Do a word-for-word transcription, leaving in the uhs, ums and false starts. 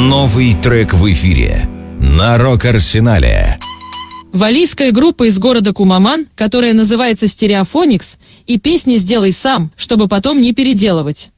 Новый трек в эфире на Рок-Арсенале. Валлийская группа из города Кумаман, которая называется Стереофоникс, и песни «Сделай сам», чтобы потом не переделывать.